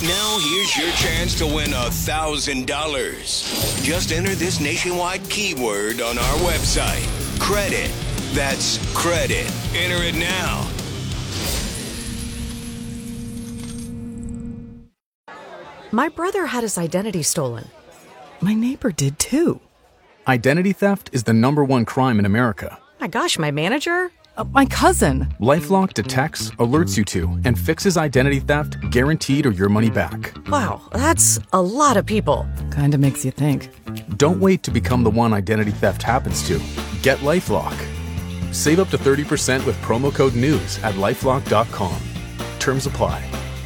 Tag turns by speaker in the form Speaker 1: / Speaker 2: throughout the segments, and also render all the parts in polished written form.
Speaker 1: Now here's your chance to win $1,000. Just enter this nationwide keyword on our website. Credit. That's credit. Enter it now.
Speaker 2: My brother had his identity stolen. My neighbor did too.
Speaker 3: Identity theft is the #1 crime in America.
Speaker 2: My gosh, my manager? My cousin.
Speaker 3: LifeLock detects, alerts you to, and fixes identity theft guaranteed or your money back.
Speaker 2: Wow, that's a lot of people.
Speaker 4: Kinda makes you think.
Speaker 3: Don't wait to become the one identity theft happens to. Get LifeLock. Save up to 30% with promo code NEWS at LifeLock.com. Terms apply.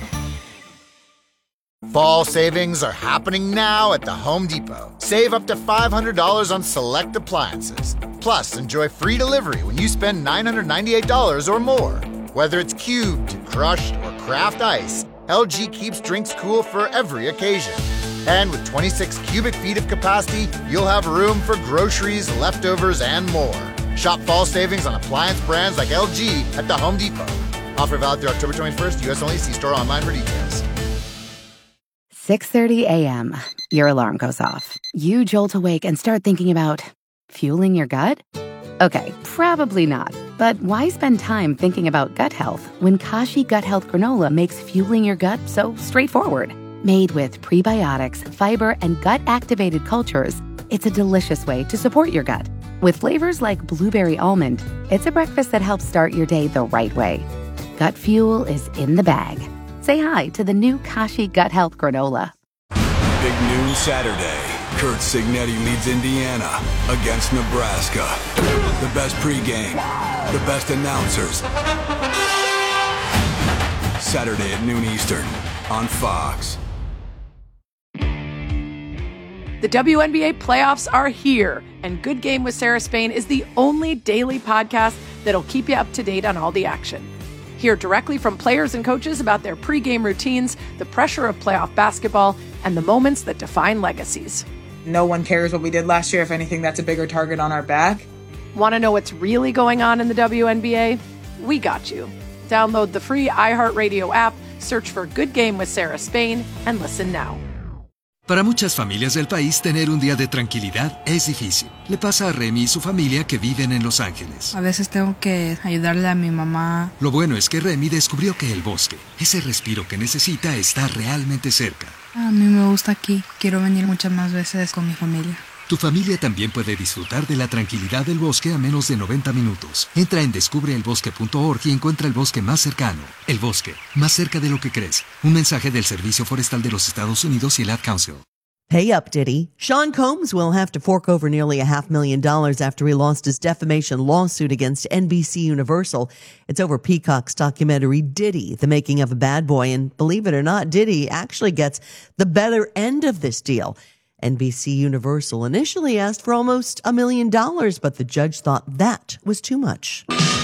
Speaker 5: Fall savings are happening now at the Home Depot. Save up to $500 on select appliances. Plus, enjoy free delivery when you spend $998 or more. Whether it's cubed, crushed, or craft ice, LG keeps drinks cool for every occasion. And with 26 cubic feet of capacity, you'll have room for groceries, leftovers, and more. Shop fall savings on appliance brands like LG at the Home Depot. Offer valid through October 21st. U.S. only. See store online for details.
Speaker 6: 6:30 a.m. Your alarm goes off. You jolt awake and start thinking about fueling your gut? Okay, probably not. But why spend time thinking about gut health when Kashi Gut Health Granola makes fueling your gut so straightforward? Made with prebiotics, fiber, and gut-activated cultures, it's a delicious way to support your gut. With flavors like blueberry almond, it's a breakfast that helps start your day the right way. Gut fuel is in the bag. Say hi to the new Kashi Gut Health Granola.
Speaker 1: Big noon Saturday. Kurt Signetti leads Indiana against Nebraska. The best pregame, the best announcers. Saturday at noon Eastern on Fox.
Speaker 7: The WNBA playoffs are here, and Good Game with Sarah Spain is the only daily podcast that'll keep you up to date on all the action. Hear directly from players and coaches about their pregame routines, the pressure of playoff basketball, and the moments that define legacies.
Speaker 8: No one cares what we did last year. If anything, that's a bigger target on our back.
Speaker 7: Want to know what's really going on in the WNBA? We got you. Download the free iHeartRadio app, search for Good Game with Sarah Spain, and listen now.
Speaker 9: Para muchas familias del país, tener un día de tranquilidad es difícil. Le pasa a Remy y su familia que viven en Los Ángeles.
Speaker 10: A veces tengo que ayudarle a mi mamá.
Speaker 9: Lo bueno es que Remy descubrió que el bosque, ese respiro que necesita, está realmente cerca.
Speaker 10: A mí me gusta aquí. Quiero venir muchas más veces con mi familia.
Speaker 9: Tu familia también puede disfrutar de la tranquilidad del bosque a menos de 90 minutos. Entra en descubreelbosque.org y encuentra el bosque más cercano. El bosque, más cerca de lo que crees. Un mensaje del Servicio Forestal de los Estados Unidos y el Ad Council.
Speaker 11: Pay up, Diddy. Sean Combs will have to fork over nearly $500,000 after he lost his defamation lawsuit against NBC Universal. It's over Peacock's documentary Diddy, The Making of a Bad Boy. And believe it or not, Diddy actually gets the better end of this deal. NBC Universal initially asked for almost $1 million, but the judge thought that was too much.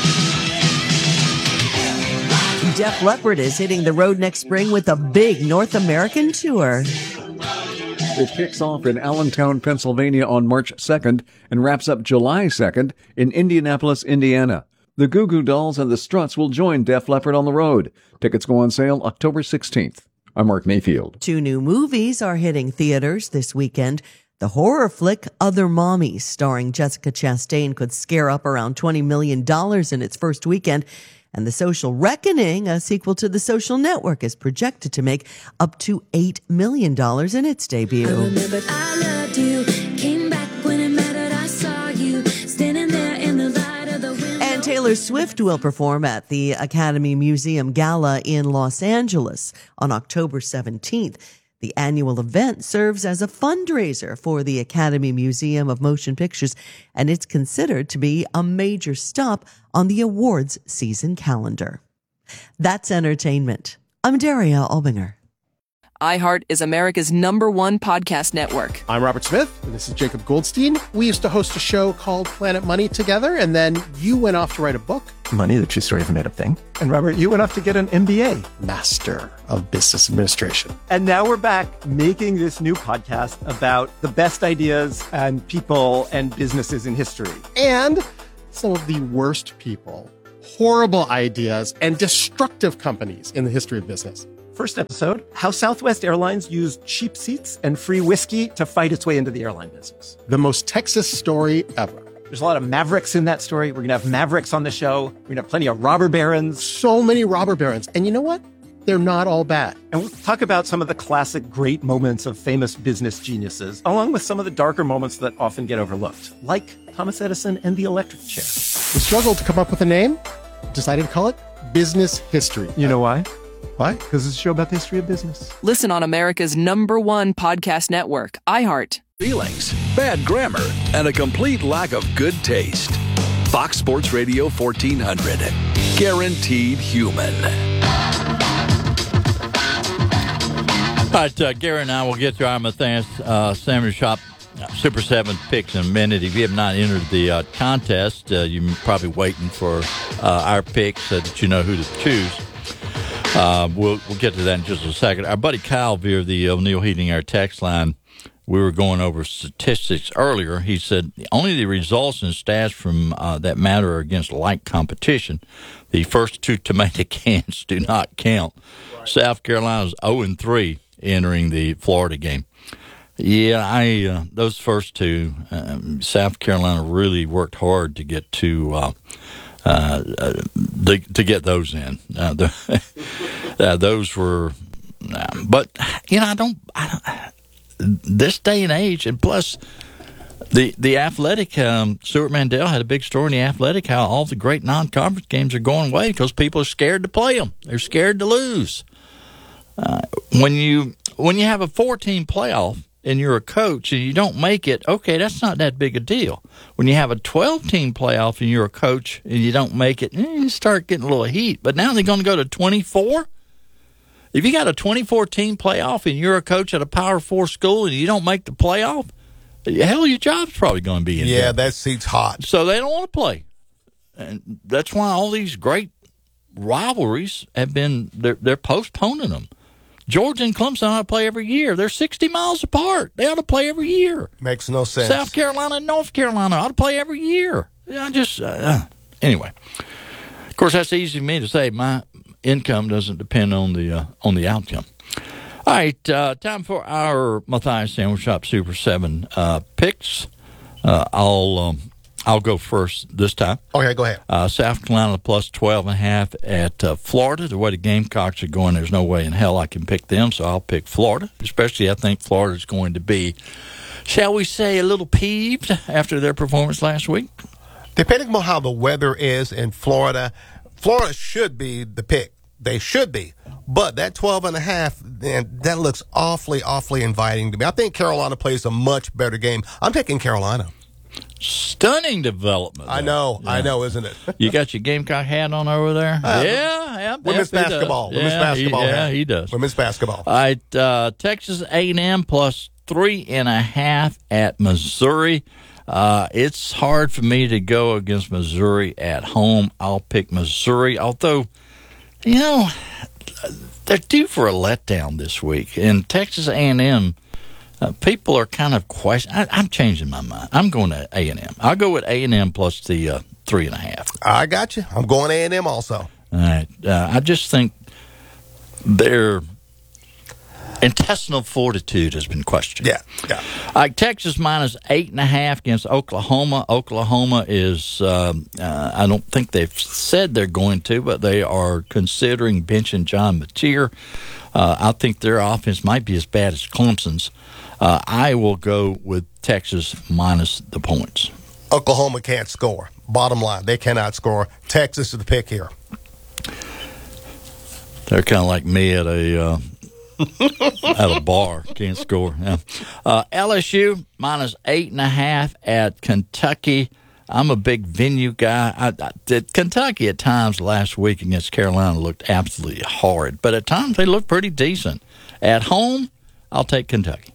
Speaker 11: Def Leppard is hitting the road next spring with a big North American tour.
Speaker 12: It kicks off in Allentown, Pennsylvania on March 2nd and wraps up July 2nd in Indianapolis, Indiana. The Goo Goo Dolls and the Struts will join Def Leppard on the road. Tickets go on sale October 16th. I'm Mark Mayfield. 2 new movies are hitting theaters this weekend. The horror flick Other Mommies, starring Jessica Chastain, could scare up around $20 million in its first weekend. And The Social Reckoning, a sequel to The Social Network, is projected to make up to $8 million in its debut.
Speaker 13: I remembered I loved you, came back when it mattered, I saw you, standing there in the light of the window.
Speaker 11: And Taylor Swift will perform at the Academy Museum Gala in Los Angeles on October 17th. The annual event serves as a fundraiser for the Academy Museum of Motion Pictures, and it's considered to be a major stop on the awards season calendar. That's entertainment. I'm Daria Albinger.
Speaker 14: iHeart is America's #1 podcast network.
Speaker 15: I'm Robert Smith, and this is Jacob Goldstein. We used to host a show called Planet Money together, and then you went off to write a book.
Speaker 16: Money, the true story of a made-up thing. And Robert, you went off to get an MBA.
Speaker 15: Master of Business Administration.
Speaker 16: And now we're back making this new podcast about the best ideas and people and businesses in history.
Speaker 15: And some of the worst people, horrible ideas, and destructive companies in the history of business.
Speaker 16: First episode, how Southwest Airlines used cheap seats and free whiskey to fight its way into the airline business.
Speaker 15: The most Texas story ever.
Speaker 16: There's a lot of Mavericks in that story. We're going to have Mavericks on the show. We're going to have plenty of robber barons.
Speaker 15: So many robber barons. And you know what? They're not all bad.
Speaker 16: And we'll talk about some of the classic great moments of famous business geniuses, along with some of the darker moments that often get overlooked, like Thomas Edison and the electric chair.
Speaker 15: We struggled to come up with a name, decided to call it Business History.
Speaker 16: You know why?
Speaker 15: Why?
Speaker 16: Because it's a show about the history of business.
Speaker 14: Listen on America's #1 podcast network, iHeart.
Speaker 4: Feelings, bad grammar, and a complete lack of good taste. Fox Sports Radio 1400. Guaranteed human.
Speaker 17: All right, Gary and I will get to our Matthias Sandwich Shop Super 7 picks in a minute. If you have not entered the contest, you're probably waiting for our picks so that you know who to choose. We'll get to that in just a second. Our buddy Kyle via the O'Neill Heating Air text line, we were going over statistics earlier. He said only the results and stats from that matter are against like competition. The first two tomato cans do not count. Right. South Carolina's 0-3 entering the Florida game. Yeah, those first two, South Carolina really worked hard to get to get those in. Those were, but I don't. This day and age, and plus the Athletic, Stuart Mandel had a big story in the Athletic how all the great non-conference games are going away because people are scared to play them. They're scared to lose. When you have a 4-team playoff and you're a coach and you don't make it, okay, that's not that big a deal. When you have a 12-team playoff and you're a coach and you don't make it, you start getting a little heat. But now they're going to go to 24? If you got a 24-team playoff and you're a coach at a Power 4 school and you don't make the playoff, hell, your job's probably going to be in there.
Speaker 18: That seat's hot.
Speaker 17: So they don't want to play. And that's why all these great rivalries have been, they're postponing them. Georgia and Clemson ought to play every year. They're 60 miles apart. They ought to play every year.
Speaker 18: Makes no sense.
Speaker 17: South Carolina and North Carolina ought to play every year. Anyway. Of course, that's easy for me to say. My income doesn't depend on the outcome. All right, time for our Matthias Sandwich Shop Super 7 picks. I'll go first this time.
Speaker 18: Okay, go ahead.
Speaker 17: South Carolina plus 12.5 at Florida. The way the Gamecocks are going, there's no way in hell I can pick them, so I'll pick Florida. Especially, I think Florida's going to be, shall we say, a little peeved after their performance last week.
Speaker 18: Depending on how the weather is in Florida, Florida should be the pick. They should be. But that 12.5, that looks awfully, awfully inviting to me. I think Carolina plays a much better game. I'm taking Carolina.
Speaker 17: Stunning development.
Speaker 18: I know, isn't it?
Speaker 17: You got your Gamecock hat on over there? Yeah.
Speaker 18: Women's basketball.
Speaker 17: He does.
Speaker 18: Women's basketball.
Speaker 17: All right, Texas A&M plus 3.5 at Missouri. It's hard for me to go against Missouri at home. I'll pick Missouri, although, they're due for a letdown this week. And Texas A&M, people are kind of questioning. I'm changing my mind. I'm going to A&M. I'll go with A&M plus the 3.5.
Speaker 18: I got you. I'm going A&M also.
Speaker 17: All right. I just think their intestinal fortitude has been questioned.
Speaker 18: Yeah.
Speaker 17: Texas minus 8.5 against Oklahoma. Oklahoma is, I don't think they've said they're going to, but they are considering benching John Mateer. I think their offense might be as bad as Clemson's. I will go with Texas minus the points.
Speaker 18: Oklahoma can't score. Bottom line, they cannot score. Texas is the pick here.
Speaker 17: They're kind of like me at a bar. Can't score. Yeah. LSU minus 8.5 at Kentucky. I'm a big venue guy. Kentucky at times last week against Carolina looked absolutely horrid, but at times they looked pretty decent. At home, I'll take Kentucky.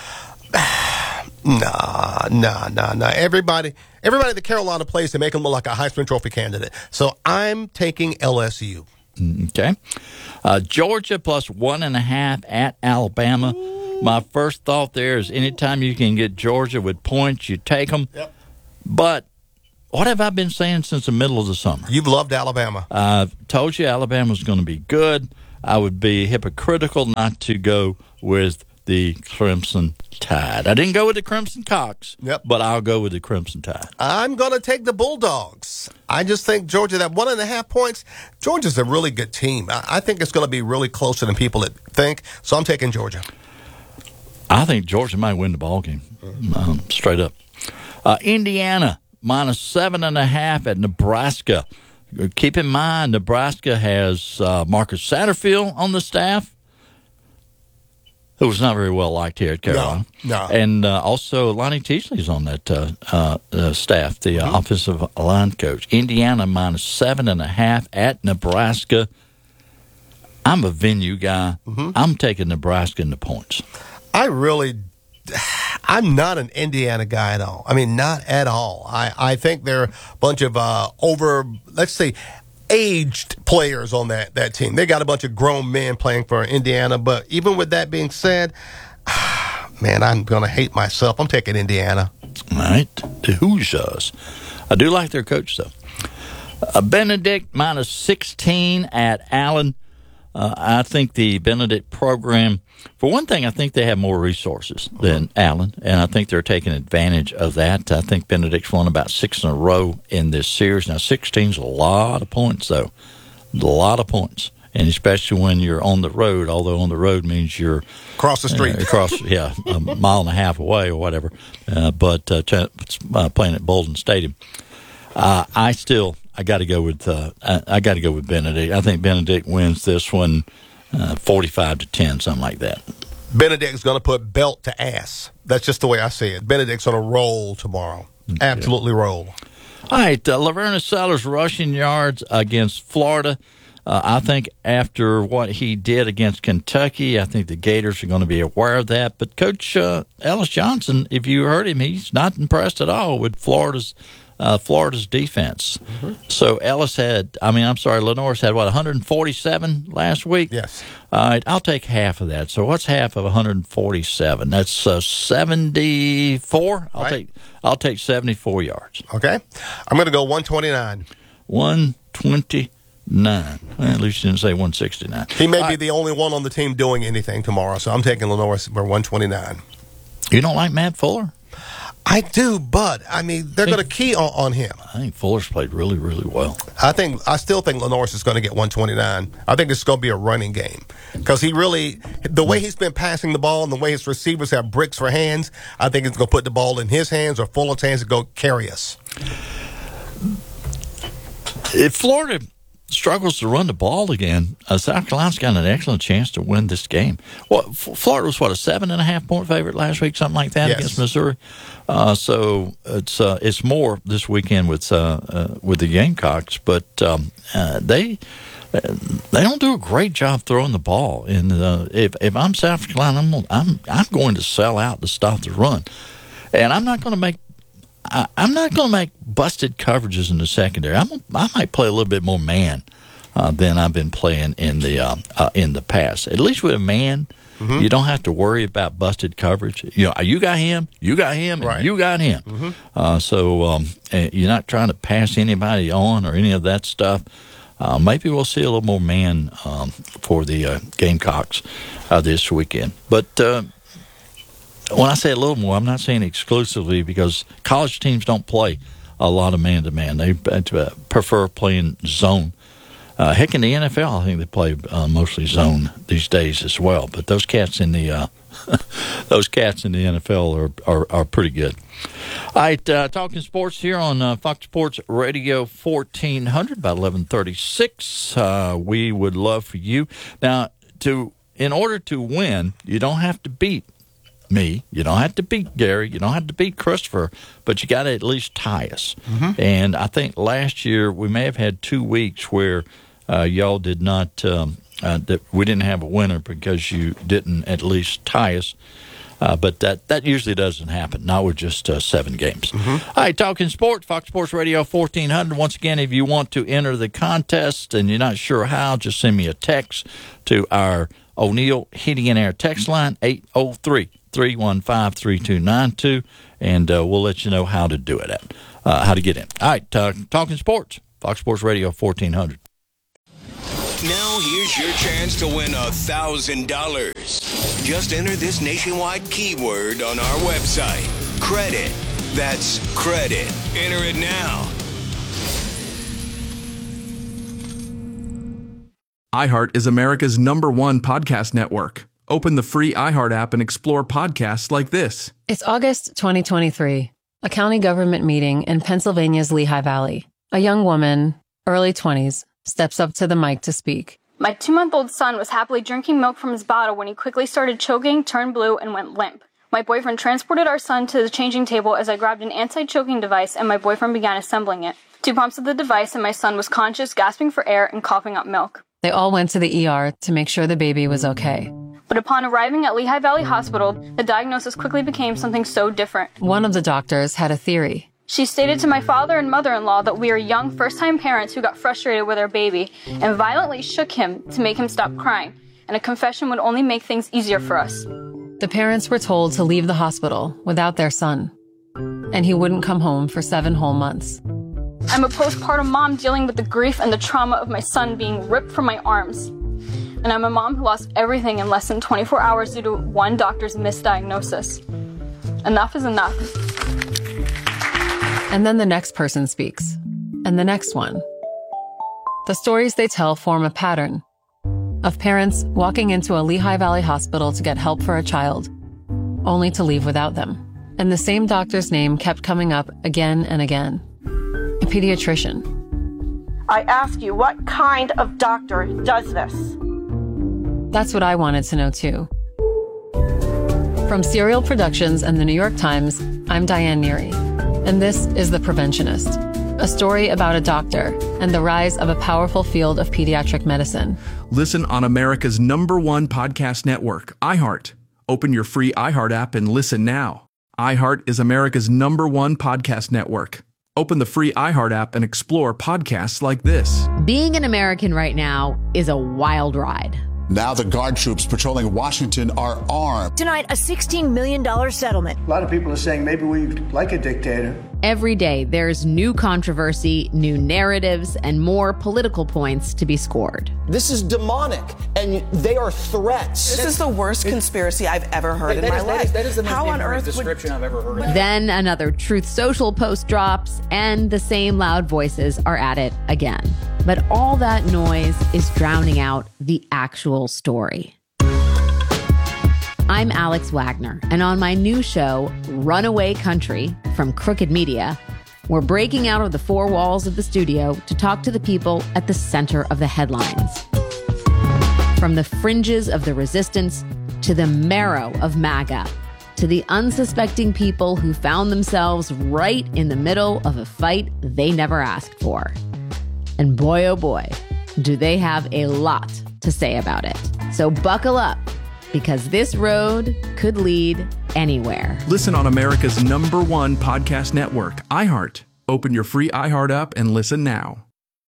Speaker 18: Nah. Everybody that Carolina plays, they make them look like a Heisman Trophy candidate. So I'm taking LSU.
Speaker 17: Okay. Georgia plus 1.5 at Alabama. My first thought there is anytime you can get Georgia with points, you take them.
Speaker 18: Yep.
Speaker 17: But what have I been saying since the middle of the summer?
Speaker 18: You've loved Alabama.
Speaker 17: I've told you Alabama's going to be good. I would be hypocritical not to go with the Crimson Tide. I didn't go with the Crimson Cox, but I'll go with the Crimson Tide.
Speaker 18: I'm going to take the Bulldogs. I just think Georgia, that 1.5 points, Georgia's a really good team. I think it's going to be really closer than people think, so I'm taking Georgia.
Speaker 17: I think Georgia might win the ball game, straight up. Indiana, minus 7.5 at Nebraska. Keep in mind, Nebraska has Marcus Satterfield on the staff, who was not very well liked here at Carolina.
Speaker 18: No.
Speaker 17: And also Lonnie Teasley's on that staff, the offensive line coach. Indiana minus 7.5 at Nebraska. I'm a venue guy. I'm taking Nebraska in the points.
Speaker 18: I'm not an Indiana guy at all. I mean, not at all. I think they're a bunch of aged players on that team. They got a bunch of grown men playing for Indiana. But even with that being said, man, I'm going to hate myself. I'm taking Indiana.
Speaker 17: All right. The Hoosiers. I do like their coach, though. Benedict minus 16 at Allen. I think the Benedict program, for one thing, I think they have more resources than Allen, and I think they're taking advantage of that. I think Benedict's won about 6 in a row in this series. Now, 16's a lot of points, though. A lot of points, and especially when you're on the road, although on the road means you're
Speaker 18: across the street.
Speaker 17: A mile and a half away or whatever, but playing at Bolden Stadium. I got to go with Benedict. I think Benedict wins this one 45-10, something like that.
Speaker 18: Benedict's going to put belt to ass. That's just the way I see it. Benedict's going to roll tomorrow. Absolutely roll.
Speaker 17: All right, Laverne Sellers rushing yards against Florida. I think after what he did against Kentucky, I think the Gators are going to be aware of that. But Coach Ellis Johnson, if you heard him, he's not impressed at all with Florida's defense. So Lenore's had, 147 last week?
Speaker 18: Yes.
Speaker 17: All right, I'll take half of that. So what's half of 147? That's 74. I'll take 74 yards.
Speaker 18: Okay. I'm going to go 129.
Speaker 17: 129. Well, at least you didn't say 169.
Speaker 18: He may be the only one on the team doing anything tomorrow, so I'm taking Lenore for 129.
Speaker 17: You don't like Matt Fuller?
Speaker 18: I do, but I mean they're going to key on him.
Speaker 17: I think Fuller's played really, really well.
Speaker 18: I still think Lenore's is going to get 129. I think it's going to be a running game because the way he's been passing the ball and the way his receivers have bricks for hands, I think it's going to put the ball in his hands or Fuller's hands to go carry us.
Speaker 17: If Florida struggles to run the ball again, South Carolina's got an excellent chance to win this game. Well, Florida was, a 7.5 point favorite last week, something like that, against Missouri. So it's more this weekend with the Gamecocks, but they don't do a great job throwing the ball. And if I'm South Carolina, I'm going to sell out to stop the run, and I'm not going to make busted coverages in the secondary. I might play a little bit more man than I've been playing in the past. At least with a man, you don't have to worry about busted coverage. You got him, and you got him. So you're not trying to pass anybody on or any of that stuff. Maybe we'll see a little more man for the Gamecocks this weekend. But when I say a little more, I'm not saying exclusively because college teams don't play a lot of man-to-man. They prefer playing zone. Heck, in the NFL, I think they play mostly zone these days as well. But those cats in the NFL are pretty good. All right, talking sports here on Fox Sports Radio 1400, about 1136. We would love for you. Now, in order to win, you don't have to beat me. You don't have to beat Gary. You don't have to beat Christopher, but you got to at least tie us. And I think last year we may have had 2 weeks where y'all did not, that we didn't have a winner because you didn't at least tie us. But that usually doesn't happen. Not with just 7 games. All right, talking sports, Fox Sports Radio 1400. Once again, if you want to enter the contest and you're not sure how, just send me a text to our O'Neill Heating and Air text line, 803-315-3292, and we'll let you know how to do it how to get in. All right, talking sports, Fox Sports Radio 1400.
Speaker 1: Now here's your chance to win $1,000. Just enter this nationwide keyword on our website. Credit. That's credit. Enter it now.
Speaker 3: iHeart is America's #1 podcast network. Open the free iHeart app and explore podcasts like this.
Speaker 19: It's August 2023, a county government meeting in Pennsylvania's Lehigh Valley. A young woman, early 20s, steps up to the mic to speak.
Speaker 20: My 2-month-old son was happily drinking milk from his bottle when he quickly started choking, turned blue, and went limp. My boyfriend transported our son to the changing table as I grabbed an anti-choking device and my boyfriend began assembling it. 2 pumps of the device and my son was conscious, gasping for air, and coughing up milk.
Speaker 19: They all went to the ER to make sure the baby was okay.
Speaker 20: But upon arriving at Lehigh Valley Hospital, the diagnosis quickly became something so different.
Speaker 19: One of the doctors had a theory.
Speaker 20: She stated to my father and mother-in-law that we are young first-time parents who got frustrated with our baby and violently shook him to make him stop crying, and a confession would only make things easier for us.
Speaker 19: The parents were told to leave the hospital without their son, and he wouldn't come home for 7 whole months.
Speaker 20: I'm a postpartum mom dealing with the grief and the trauma of my son being ripped from my arms. And I'm a mom who lost everything in less than 24 hours due to one doctor's misdiagnosis. Enough is enough.
Speaker 19: And then the next person speaks, and the next one. The stories they tell form a pattern of parents walking into a Lehigh Valley hospital to get help for a child, only to leave without them. And the same doctor's name kept coming up again and again. A pediatrician.
Speaker 21: I ask you, what kind of doctor does this?
Speaker 19: That's what I wanted to know too. From Serial Productions and the New York Times, I'm Diane Neary. And this is The Preventionist, a story about a doctor and the rise of a powerful field of pediatric medicine.
Speaker 3: Listen on America's #1 podcast network, iHeart. Open your free iHeart app and listen now. iHeart is America's #1 podcast network. Open the free iHeart app and explore podcasts like this.
Speaker 22: Being an American right now is a wild ride.
Speaker 23: Now the guard troops patrolling Washington are armed.
Speaker 24: Tonight, a $16 million settlement.
Speaker 25: A lot of people are saying maybe we like a dictator.
Speaker 22: Every day, there's new controversy, new narratives, and more political points to be scored.
Speaker 26: This is demonic, and they are threats.
Speaker 27: This is the worst conspiracy I've ever heard in my life.
Speaker 26: That is the most
Speaker 27: How on
Speaker 26: ignorant
Speaker 27: earth
Speaker 26: description I've ever heard.
Speaker 22: Then another Truth Social post drops, and the same loud voices are at it again. But all that noise is drowning out the actual story. I'm Alex Wagner, and on my new show, Runaway Country, from Crooked Media, we're breaking out of the 4 walls of the studio to talk to the people at the center of the headlines. From the fringes of the resistance to the marrow of MAGA, to the unsuspecting people who found themselves right in the middle of a fight they never asked for. And boy, oh boy, do they have a lot to say about it. So buckle up, because this road could lead anywhere.
Speaker 3: Listen on America's #1 podcast network, iHeart. Open your free iHeart app and listen now.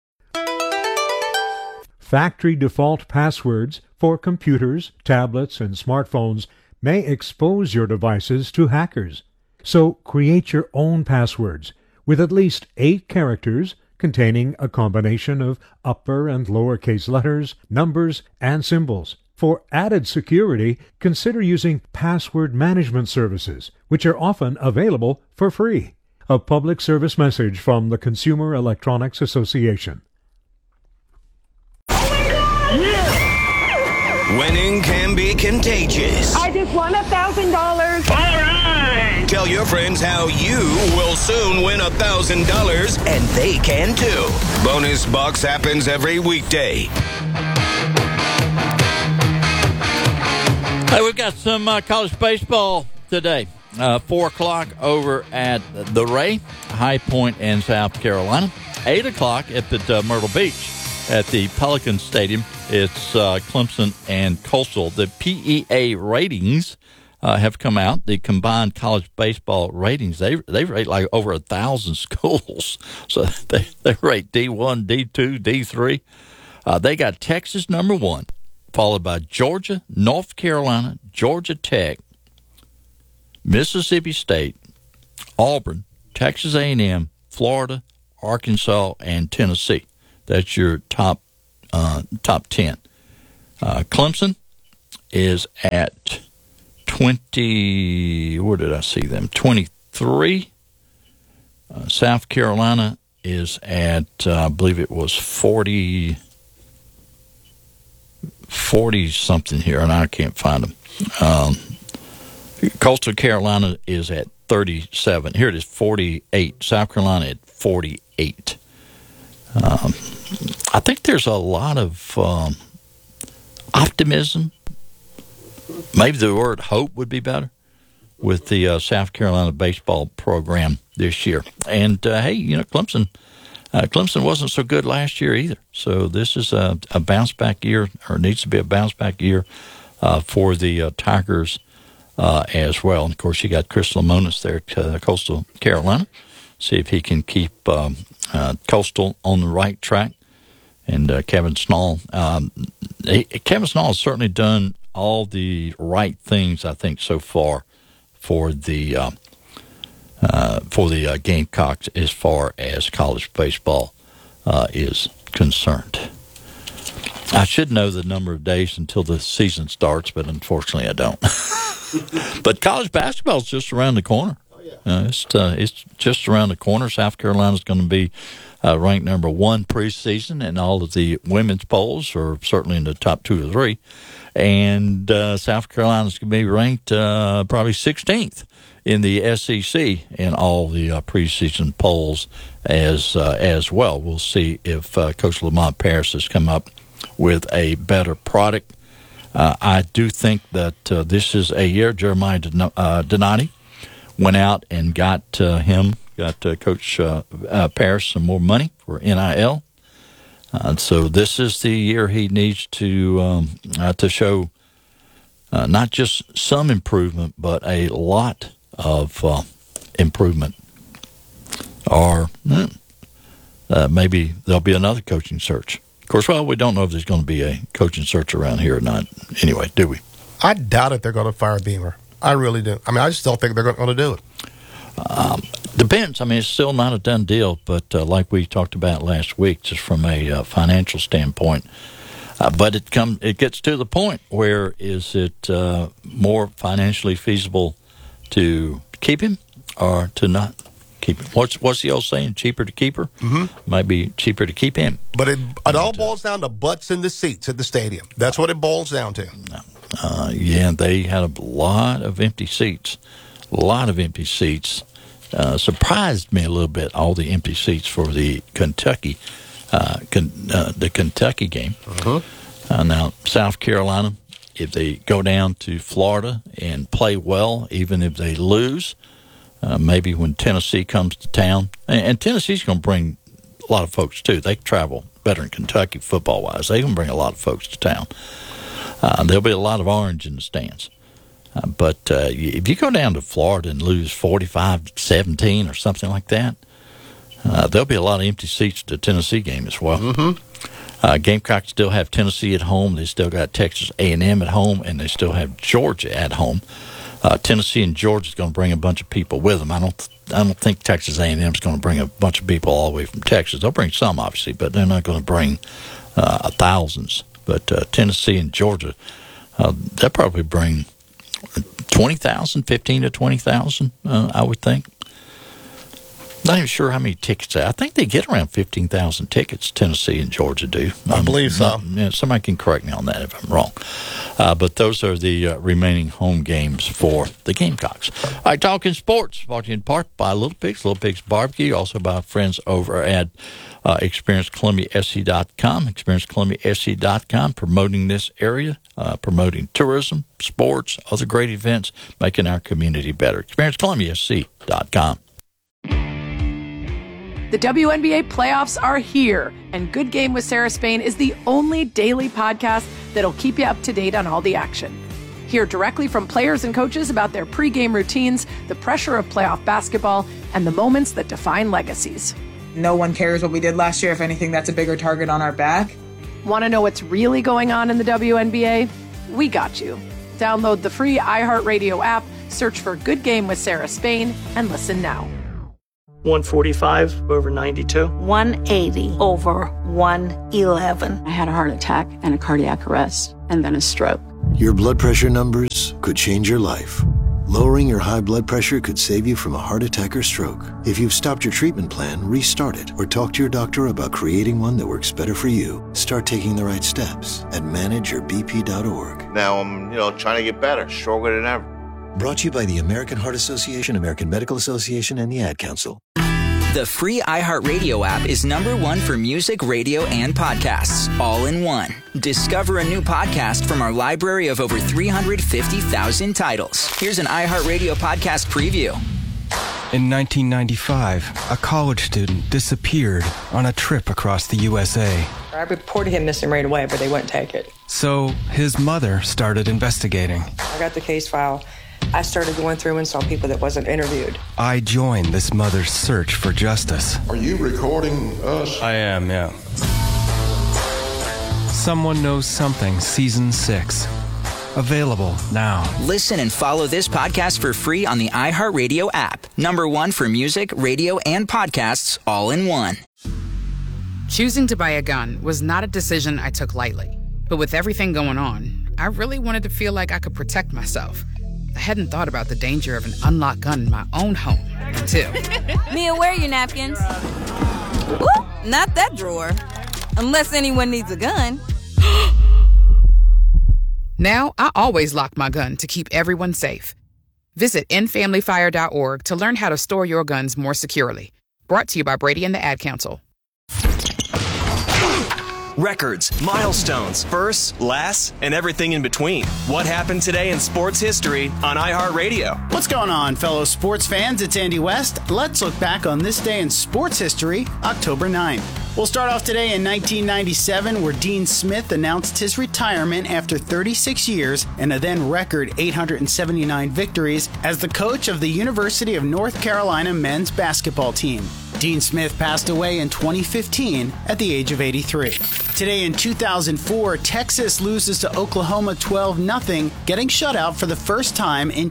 Speaker 28: Factory default passwords for computers, tablets, and smartphones may expose your devices to hackers. So create your own passwords with at least 8 characters containing a combination of upper and lowercase letters, numbers, and symbols. For added security, consider using password management services, which are often available for free. A public service message from the Consumer Electronics Association.
Speaker 1: Winning can be contagious.
Speaker 21: I just won $1,000.
Speaker 1: All right! Tell your friends how you will soon win $1,000, and they can too. Bonus Bucks happens every weekday.
Speaker 17: Hey, we've got some college baseball today. 4 o'clock over at the Ray, High Point in South Carolina. 8 o'clock up at Myrtle Beach at the Pelican Stadium. It's Clemson and Coastal. The PEA ratings have come out. The combined college baseball ratings, they rate like over 1,000 schools. So they rate D1, D2, D3. They got Texas #1. Followed by Georgia, North Carolina, Georgia Tech, Mississippi State, Auburn, Texas A&M, Florida, Arkansas, and Tennessee. That's your top top 10. Clemson is at 20. Where did I see them? 23. South Carolina is at, I believe it was 40 something here, and I can't find them. Coastal Carolina is at 37. Here it is, 48. South Carolina at 48. I think there's a lot of optimism. Maybe the word hope would be better with the South Carolina baseball program this year. And, hey, Clemson wasn't so good last year either. So this is a bounce-back year, or needs to be a bounce-back year for the Tigers as well. And, of course, you got Chris Lemonis there at Coastal Carolina. See if he can keep Coastal on the right track. And Kevin Snall. Kevin Snall has certainly done all the right things, I think, so far for the Gamecocks as far as college baseball is concerned. I should know the number of days until the season starts, but unfortunately I don't. But college basketball is just around the corner. It's just around the corner. South Carolina is going to be ranked number 1 preseason, and all of the women's polls are certainly in the top 2 or 3. And South Carolina is going to be ranked probably 16th in the SEC in all the preseason polls as well. We'll see if Coach Lamont Paris has come up with a better product. I do think that this is a year. Jeremiah Donati went out and got Coach Paris some more money for NIL. So this is the year he needs to show not just some improvement, but a lot of improvement. Or maybe there'll be another coaching search. Of course, we don't know if there's going to be a coaching search around here or not. Anyway, do we?
Speaker 18: I doubt if they're going to fire Beamer. I really do. I mean, I just don't think they're going to do it.
Speaker 17: Depends. I mean, it's still not a done deal, but like we talked about last week, just from a financial standpoint. But it gets to the point where is it more financially feasible to keep him or to not keep him? What's the old saying? Cheaper to keep her? Mm-hmm. Might be cheaper to keep him.
Speaker 18: But it all boils down to butts in the seats at the stadium. That's what it boils down to.
Speaker 17: Yeah, they had a lot of empty seats. Surprised me a little bit, all the empty seats for the Kentucky game. Uh-huh. Now, South Carolina, if they go down to Florida and play well, even if they lose, maybe when Tennessee comes to town, and Tennessee's going to bring a lot of folks too. They travel better in Kentucky football-wise. They can bring a lot of folks to town. There'll be a lot of orange in the stands. But if you go down to Florida and lose 45-17 or something like that, there'll be a lot of empty seats at the Tennessee game as well. Mm-hmm. Gamecocks still have Tennessee at home. They still got Texas A&M at home, and they still have Georgia at home. Tennessee and Georgia is going to bring a bunch of people with them. I don't think Texas A&M is going to bring a bunch of people all the way from Texas. They'll bring some, obviously, but they're not going to bring thousands. But Tennessee and Georgia, they'll probably bring 20,000, 15 to 20,000, I would think. Not even sure how many tickets. I think they get around 15,000 tickets, Tennessee and Georgia do.
Speaker 18: I believe so.
Speaker 17: Somebody can correct me on that if I'm wrong. But those are the remaining home games for the Gamecocks. All right, talking sports, brought to you in part by Little Pigs Barbecue, also by friends over at ExperienceColumbiaSC.com. ExperienceColumbiaSC.com, promoting this area, promoting tourism, sports, other great events, making our community better. ExperienceColumbiaSC.com.
Speaker 2: The WNBA playoffs are here, and Good Game with Sarah Spain is the only daily podcast that'll keep you up to date on all the action. Hear directly from players and coaches about their pregame routines, the pressure of playoff basketball, and the moments that define legacies.
Speaker 5: No one cares what we did last year. If anything, that's a bigger target on our back.
Speaker 2: Want to know what's really going on in the WNBA? We got you. Download the free iHeartRadio app, search for Good Game with Sarah Spain, and listen now.
Speaker 6: 145 over 92.
Speaker 24: 180 over 111.
Speaker 7: I had a heart attack and a cardiac arrest, and then a stroke.
Speaker 8: Your blood pressure numbers could change your life. Lowering your high blood pressure could save you from a heart attack or stroke. If you've stopped your treatment plan, restart it or talk to your doctor about creating one that works better for you. Start taking the right steps at manageyourbp.org.
Speaker 9: Now I'm, trying to get better, stronger than ever.
Speaker 8: Brought to you by the American Heart Association, American Medical Association, and the Ad Council.
Speaker 10: The free iHeartRadio app is #1 for music, radio, and podcasts, all in one. Discover a new podcast from our library of over 350,000 titles. Here's an iHeartRadio podcast preview.
Speaker 11: In 1995, a college student disappeared on a trip across the USA.
Speaker 12: I reported him missing right away, but they wouldn't take it.
Speaker 11: So his mother started investigating.
Speaker 12: I got the case file. I started going through and saw people that wasn't interviewed.
Speaker 11: I joined this mother's search for justice.
Speaker 9: Are you recording us?
Speaker 11: I am, yeah. Someone Knows Something, Season 6. Available now.
Speaker 10: Listen and follow this podcast for free on the iHeartRadio app. #1 for music, radio, and podcasts, all in one.
Speaker 13: Choosing to buy a gun was not a decision I took lightly. But with everything going on, I really wanted to feel like I could protect myself. I hadn't thought about the danger of an unlocked gun in my own home until...
Speaker 29: Mia, where are your napkins? Ooh, not that drawer. Unless anyone needs a gun.
Speaker 13: Now, I always lock my gun to keep everyone safe. Visit endfamilyfire.org to learn how to store your guns more securely. Brought to you by Brady and the Ad Council.
Speaker 30: Records, milestones, firsts, lasts, and everything in between. What happened today in sports history on iHeartRadio?
Speaker 31: What's going on, fellow sports fans? It's Andy West. Let's look back on this day in sports history, October 9th. We'll start off today in 1997, where Dean Smith announced his retirement after 36 years and a then record 879 victories as the coach of the University of North Carolina men's basketball team. Dean Smith passed away in 2015 at the age of 83. Today in 2004, Texas loses to Oklahoma 12-0, getting shut out for the first time in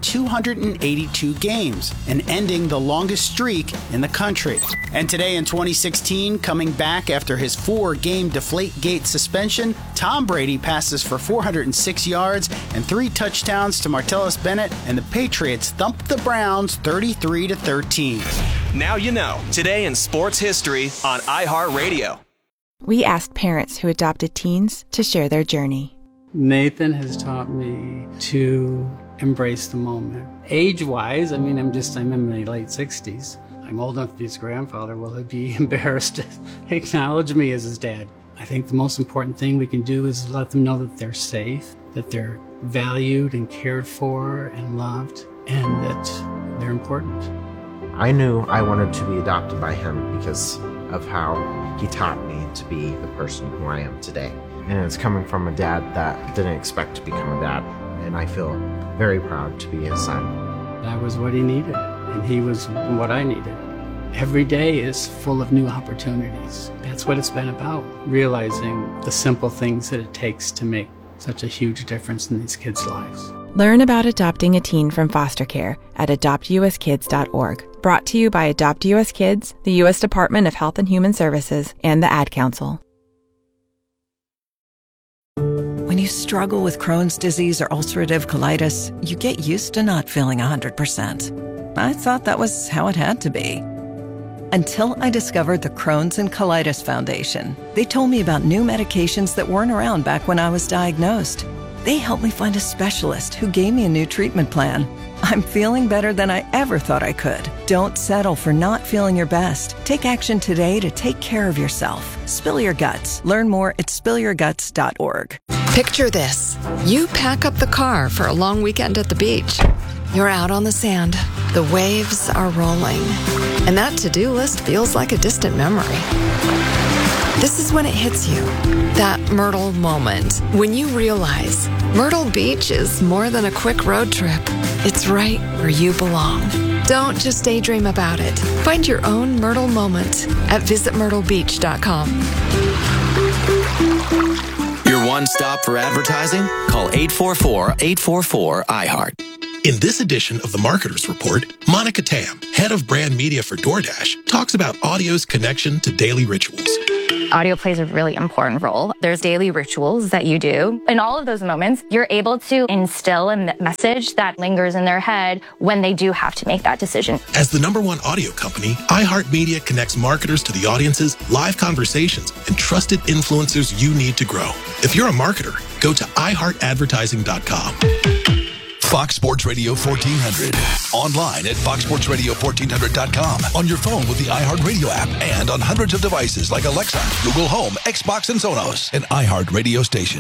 Speaker 31: 282 games and ending the longest streak in the country. And today in 2016, coming back after his 4-game Deflategate suspension, Tom Brady passes for 406 yards and 3 touchdowns to Martellus Bennett, and the Patriots thump the Browns 33-13.
Speaker 30: Now you know. Today in sports history on iHeartRadio.
Speaker 32: We asked parents who adopted teens to share their journey.
Speaker 33: Nathan has taught me to embrace the moment. Age-wise, I'm in my late 60s. I'm old enough to be his grandfather. Will he be embarrassed to acknowledge me as his dad? I think the most important thing we can do is let them know that they're safe, that they're valued and cared for and loved, and that they're important.
Speaker 34: I knew I wanted to be adopted by him because of how he taught me to be the person who I am today. And it's coming from a dad that didn't expect to become a dad. And I feel very proud to be his son.
Speaker 33: That was what he needed, and he was what I needed. Every day is full of new opportunities. That's what it's been about, realizing the simple things that it takes to make such a huge difference in these kids' lives.
Speaker 32: Learn about adopting a teen from foster care at adoptuskids.org. Brought to you by Adopt U.S. Kids, the U.S. Department of Health and Human Services, and the Ad Council.
Speaker 35: When you struggle with Crohn's disease or ulcerative colitis, you get used to not feeling 100%. I thought that was how it had to be. Until I discovered the Crohn's and Colitis Foundation. They told me about new medications that weren't around back when I was diagnosed. They helped me find a specialist who gave me a new treatment plan. I'm feeling better than I ever thought I could. Don't settle for not feeling your best. Take action today to take care of yourself. Spill your guts. Learn more at spillyourguts.org.
Speaker 36: Picture this. You pack up the car for a long weekend at the beach. You're out on the sand. The waves are rolling. And that to-do list feels like a distant memory. This is when it hits you. That Myrtle moment. When you realize Myrtle Beach is more than a quick road trip. It's right where you belong. Don't just daydream about it. Find your own Myrtle moment at visitmyrtlebeach.com.
Speaker 37: Your one stop for advertising? Call 844-844-iHeart.
Speaker 1: In this edition of the Marketer's Report, Monica Tam, head of brand media for DoorDash, talks about audio's connection to daily rituals.
Speaker 3: Audio plays a really important role. There's daily rituals that you do. In all of those moments, you're able to instill a message that lingers in their head when they do have to make that decision.
Speaker 1: As the #1 audio company, iHeartMedia connects marketers to the audiences, live conversations, and trusted influencers you need to grow. If you're a marketer, go to iHeartAdvertising.com.
Speaker 4: Fox Sports Radio 1400. Online at foxsportsradio1400.com. On your phone with the iHeartRadio app and on hundreds of devices like Alexa, Google Home, Xbox, and Sonos. An iHeart radio station.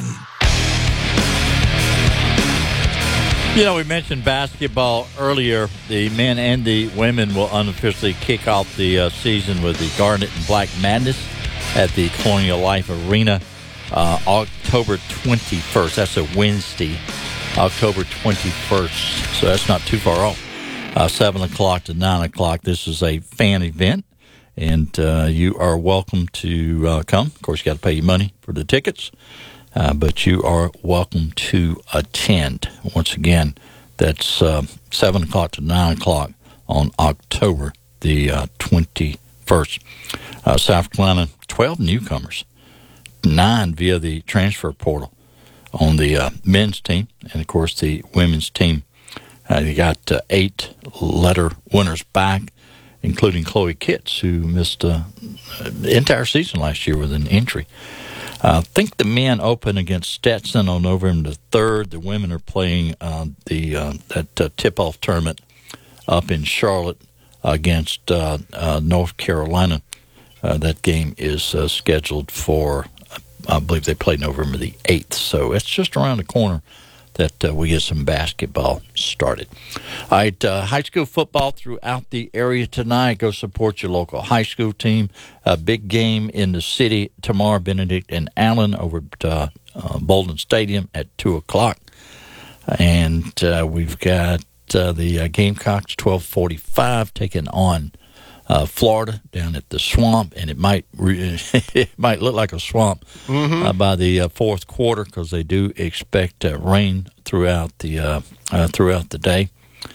Speaker 17: You know, we mentioned basketball earlier. The men and the women will unofficially kick off the season with the Garnet and Black Madness at the Colonial Life Arena October 21st. That's a Wednesday. October 21st, so that's not too far off. 7 o'clock to 9 o'clock. This is a fan event, and you are welcome to come. Of course, you got to pay your money for the tickets, but you are welcome to attend. Once again, that's 7 o'clock to 9 o'clock on October the 21st. South Carolina, 12 newcomers, 9 via the transfer portal on the men's team, and of course the women's team. They got 8 letter winners back, including Chloe Kitts, who missed the entire season last year with an injury. I think the men open against Stetson on November the 3rd. The women are playing that tip-off tournament up in Charlotte against North Carolina. That game is scheduled for, I believe they play November the 8th, so it's just around the corner that we get some basketball started. All right, high school football throughout the area tonight. Go support your local high school team. A big game in the city tomorrow, Benedict and Allen over at Bolden Stadium at 2 o'clock. And we've got the Gamecocks, 12:45, taking on Florida down at the Swamp, and it might look like a swamp by the fourth quarter, because they do expect rain throughout the day.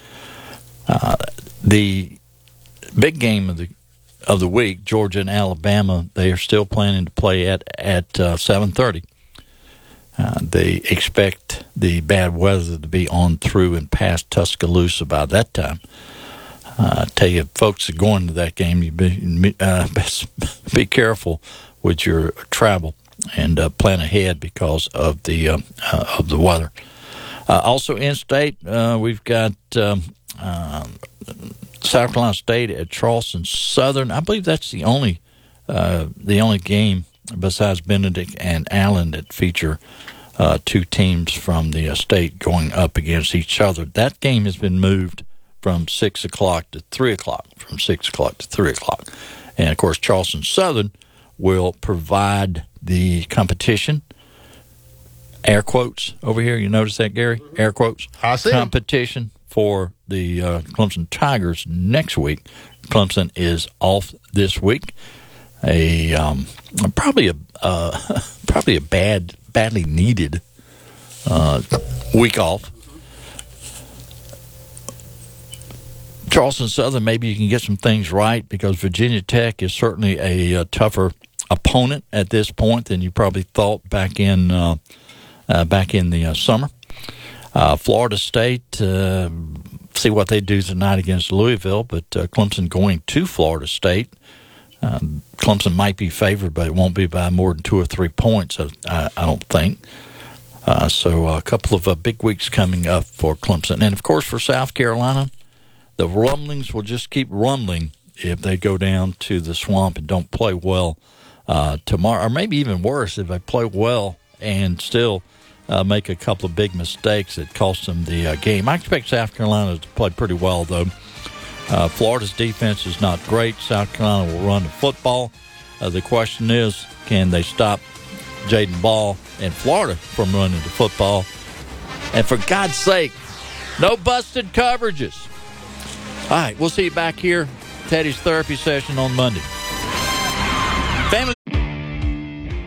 Speaker 17: The big game of the week, Georgia and Alabama, they are still planning to play at 7:30. They expect the bad weather to be on through and past Tuscaloosa by that time. I tell you, folks that are going to that game, you best be careful with your travel and plan ahead because of the weather. Also in state, we've got South Carolina State at Charleston Southern. I believe that's the only game besides Benedict and Allen that feature 2 teams from the state going up against each other. That game has been moved from 6 o'clock to 3 o'clock, And, of course, Charleston Southern will provide the competition, air quotes over here. You notice that, Gary? Air quotes.
Speaker 18: I see.
Speaker 17: Competition for the Clemson Tigers next week. Clemson is off this week. Probably a badly needed week off. Charleston Southern, maybe you can get some things right, because Virginia Tech is certainly a tougher opponent at this point than you probably thought back in the summer. Florida State, see what they do tonight against Louisville, but Clemson going to Florida State. Clemson might be favored, but it won't be by more than 2 or 3 points, I don't think. So a couple of big weeks coming up for Clemson. And, of course, for South Carolina, the rumblings will just keep rumbling if they go down to the Swamp and don't play well tomorrow, or maybe even worse, if they play well and still make a couple of big mistakes that cost them the game. I expect South Carolina to play pretty well, though. Florida's defense is not great. South Carolina will run the football. The question is, can they stop Jaden Ball and Florida from running the football? And for God's sake, no busted coverages. All right, we'll see you back here, Teddy's therapy session on Monday. Family.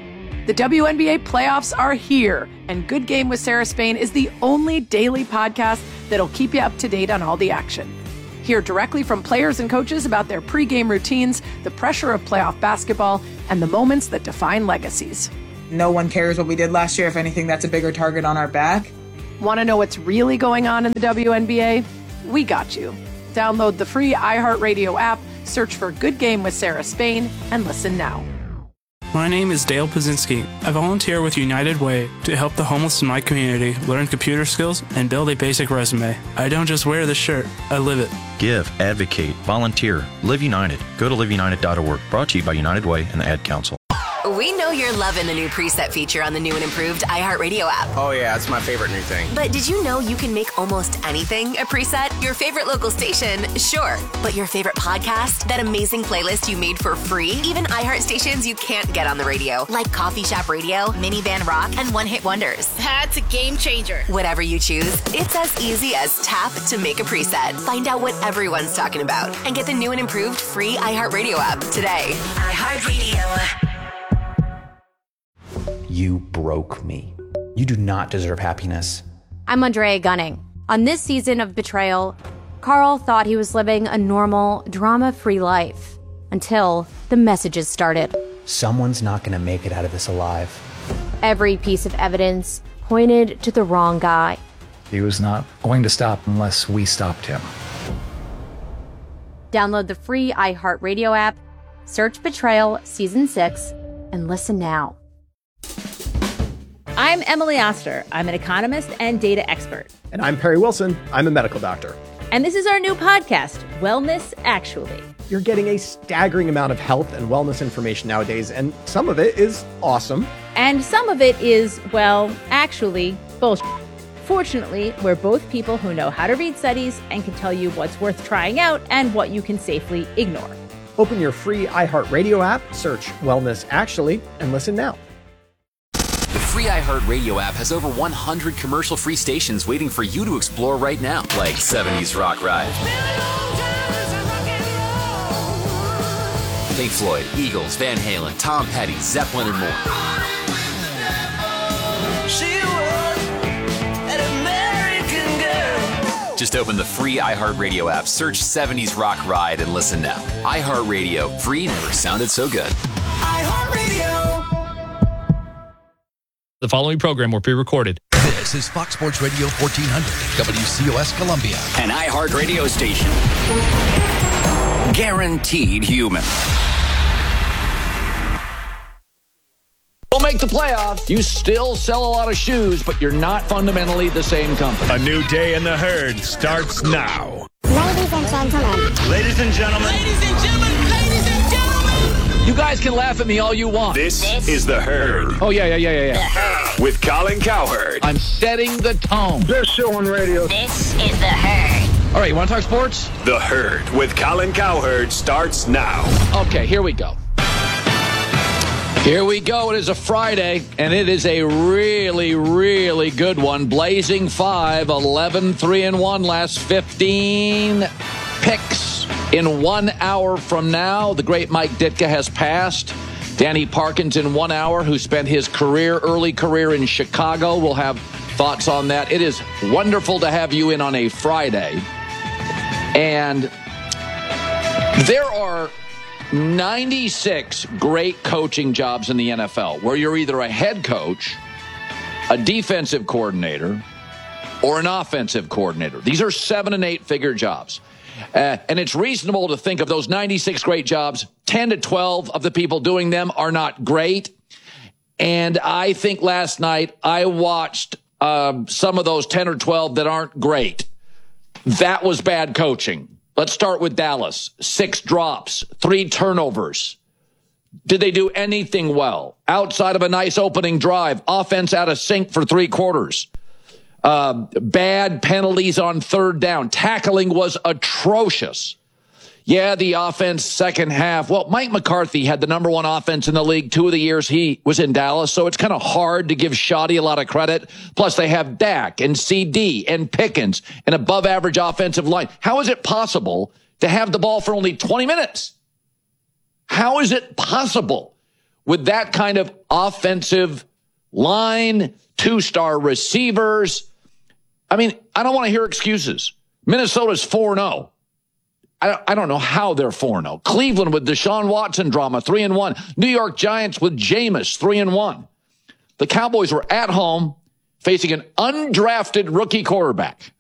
Speaker 2: The WNBA playoffs are here, and Good Game with Sarah Spain is the only daily podcast that'll keep you up to date on all the action. Hear directly from players and coaches about their pregame routines, the pressure of playoff basketball, and the moments that define legacies.
Speaker 5: No one cares what we did last year. If anything, that's a bigger target on our back.
Speaker 2: Want to know what's really going on in the WNBA? We got you. Download the free iHeartRadio app, search for Good Game with Sarah Spain, and listen now.
Speaker 6: My name is Dale Pazinski. I volunteer with United Way to help the homeless in my community learn computer skills and build a basic resume. I don't just wear the shirt, I live it.
Speaker 14: Give, advocate, volunteer, Live United. Go to liveunited.org. Brought to you by United Way and the Ad Council.
Speaker 15: We know you're loving the new preset feature on the new and improved iHeartRadio app.
Speaker 34: Oh yeah, it's my favorite new thing.
Speaker 15: But did you know you can make almost anything a preset? Your favorite local station, sure. But your favorite podcast? That amazing playlist you made for free? Even iHeart stations you can't get on the radio, like Coffee Shop Radio, Minivan Rock, and One Hit Wonders.
Speaker 16: That's a game changer.
Speaker 15: Whatever you choose, it's as easy as tap to make a preset. Find out what everyone's talking about and get the new and improved free iHeartRadio app today. iHeartRadio.
Speaker 19: You broke me. You do not deserve happiness.
Speaker 20: I'm Andrea Gunning. On this season of Betrayal, Carl thought he was living a normal, drama-free life until the messages started.
Speaker 19: Someone's not going to make it out of this alive.
Speaker 20: Every piece of evidence pointed to the wrong guy.
Speaker 21: He was not going to stop unless we stopped him.
Speaker 20: Download the free iHeartRadio app, search Betrayal Season 6, and listen now.
Speaker 22: I'm Emily Oster. I'm an economist and data expert.
Speaker 23: And I'm Perry Wilson. I'm a medical doctor.
Speaker 22: And this is our new podcast, Wellness Actually.
Speaker 23: You're getting a staggering amount of health and wellness information nowadays, and some of it is awesome.
Speaker 22: And some of it is, well, actually, bullshit. Fortunately, we're both people who know how to read studies and can tell you what's worth trying out and what you can safely ignore.
Speaker 23: Open your free iHeartRadio app, search Wellness Actually, and listen now.
Speaker 24: The free iHeartRadio app has over 100 commercial-free stations waiting for you to explore right now, like 70s Rock Ride, Pink Floyd, Eagles, Van Halen, Tom Petty, Zeppelin, and more. Just open the free iHeartRadio app, search 70s Rock Ride, and listen now. iHeartRadio, free never sounded so good.
Speaker 25: iHeartRadio. The following program will be recorded.
Speaker 4: This is Fox Sports Radio 1400, WCOS Columbia.
Speaker 26: An iHeart radio station. Guaranteed human.
Speaker 27: Don't make the playoffs. You still sell a lot of shoes, but you're not fundamentally the same company.
Speaker 28: A new day in the herd starts now.
Speaker 37: Ladies and gentlemen.
Speaker 28: Ladies and gentlemen.
Speaker 37: Ladies and gentlemen. Ladies and gentlemen.
Speaker 27: You guys can laugh at me all you want.
Speaker 28: This is The Herd.
Speaker 27: Oh, yeah.
Speaker 28: With Colin Cowherd.
Speaker 27: I'm setting the tone.
Speaker 28: Best show on radio.
Speaker 15: This is The Herd.
Speaker 27: All right, you want to talk sports?
Speaker 28: The Herd with Colin Cowherd starts now.
Speaker 27: Okay, here we go. Here we go. It is a Friday, and it is a really, really good one. Blazing 5, 11, 3-1, last 15 picks. In 1 hour from now, the great Mike Ditka has passed. Danny Parkins in 1 hour, who spent his early career in Chicago. We'll have thoughts on that. It is wonderful to have you in on a Friday. And there are 96 great coaching jobs in the NFL where you're either a head coach, a defensive coordinator, or an offensive coordinator. These are 7- and 8-figure jobs. And it's reasonable to think of those 96 great jobs, 10 to 12 of the people doing them are not great. And I think last night I watched some of those 10 or 12 that aren't great. That was bad coaching. Let's start with Dallas. 6 drops, 3 turnovers. Did they do anything well? Outside of a nice opening drive, offense out of sync for 3 quarters. Bad penalties on 3rd down. Tackling was atrocious. Yeah, the offense second half. Well, Mike McCarthy had the number 1 offense in the league 2 of the years he was in Dallas, so it's kind of hard to give Shoddy a lot of credit. Plus, they have Dak and CD and Pickens, an above-average offensive line. How is it possible to have the ball for only 20 minutes? How is it possible with that kind of offensive line, 2-star receivers. I mean, I don't want to hear excuses. Minnesota's 4-0. I don't know how they're 4-0. Cleveland with Deshaun Watson drama, 3-1. New York Giants with Jameis, 3-1. The Cowboys were at home facing an undrafted rookie quarterback.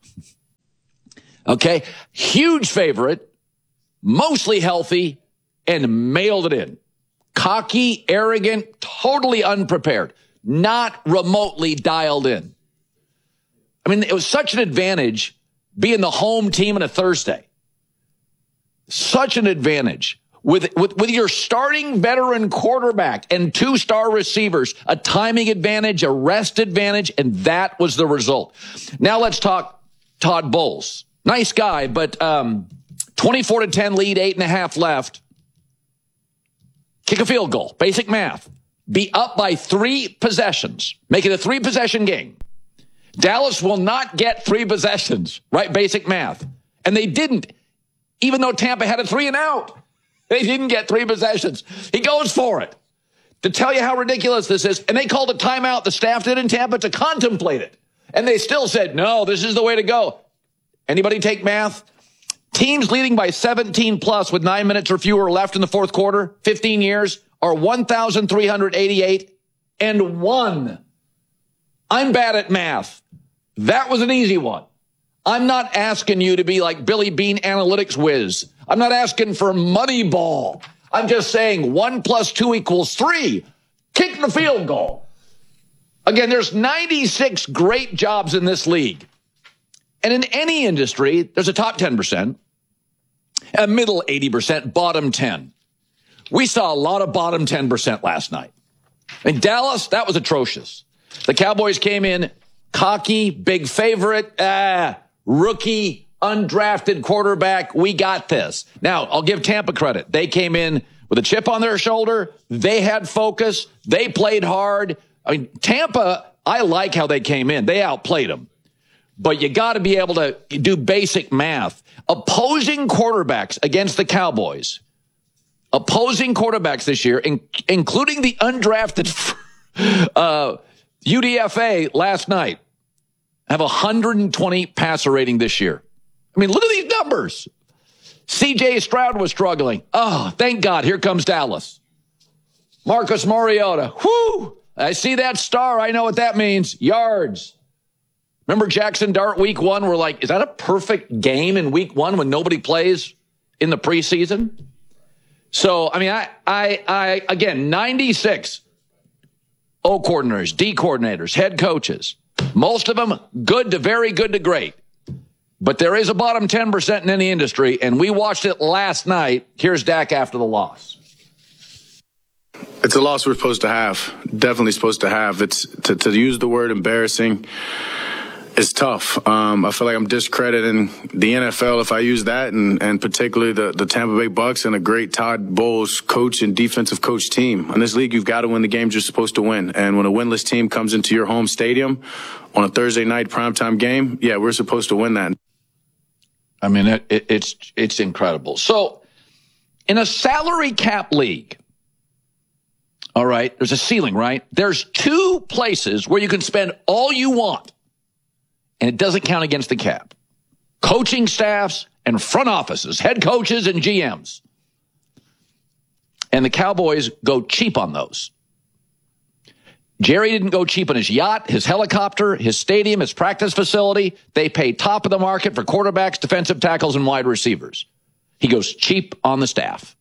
Speaker 27: Okay, huge favorite, mostly healthy, and mailed it in. Cocky, arrogant, totally unprepared, not remotely dialed in. I mean, it was such an advantage being the home team on a Thursday. Such an advantage. With your starting veteran quarterback and 2-star receivers, a timing advantage, a rest advantage, and that was the result. Now let's talk Todd Bowles. Nice guy, but 24-10 lead, 8.5 left. Kick a field goal. Basic math. Be up by 3 possessions. Make it a 3-possession game. Dallas will not get 3 possessions, right? Basic math. And they didn't, even though Tampa had a 3-and-out. They didn't get 3 possessions. He goes for it. To tell you how ridiculous this is, and they called a timeout, the staff did in Tampa, to contemplate it. And they still said, no, this is the way to go. Anybody take math? Teams leading by 17 plus with 9 minutes or fewer left in the fourth quarter, 15 years, are 1,388 and 1. I'm bad at math. That was an easy one. I'm not asking you to be like Billy Bean analytics whiz. I'm not asking for Moneyball. I'm just saying 1 + 2 = 3. Kick the field goal. Again, there's 96 great jobs in this league. And in any industry, there's a top 10%, a middle 80%, bottom 10. We saw a lot of bottom 10% last night. In Dallas, that was atrocious. The Cowboys came in cocky, big favorite, rookie, undrafted quarterback. We got this. Now, I'll give Tampa credit. They came in with a chip on their shoulder. They had focus. They played hard. I mean, Tampa, I like how they came in. They outplayed them. But you got to be able to do basic math. Opposing quarterbacks against the Cowboys, opposing quarterbacks this year, including the undrafted UDFA last night, have 120 passer rating this year. I mean, look at these numbers. C.J. Stroud was struggling. Oh, thank God. Here comes Dallas. Marcus Mariota. Whoo! I see that star. I know what that means. Yards. Remember Jackson Dart week 1? We're like, is that a perfect game in week 1 when nobody plays in the preseason? So, I mean, I again, 96 O coordinators, D coordinators, head coaches. Most of them good to very good to great. But there is a bottom 10% in any industry, and we watched it last night. Here's Dak after the loss.
Speaker 1: It's a loss we're supposed to have. Definitely supposed to have. It's to use the word embarrassing. It's tough. I feel like I'm discrediting the NFL if I use that, and particularly the Tampa Bay Bucks and a great Todd Bowles coach and defensive coach team. In this league, you've got to win the games you're supposed to win. And when a winless team comes into your home stadium on a Thursday night primetime game, yeah, we're supposed to win that.
Speaker 27: I mean, it's incredible. So in a salary cap league, all right, there's a ceiling, right? There's 2 places where you can spend all you want, and it doesn't count against the cap. Coaching staffs and front offices, head coaches and GMs. And the Cowboys go cheap on those. Jerry didn't go cheap on his yacht, his helicopter, his stadium, his practice facility. They pay top of the market for quarterbacks, defensive tackles, and wide receivers. He goes cheap on the staff.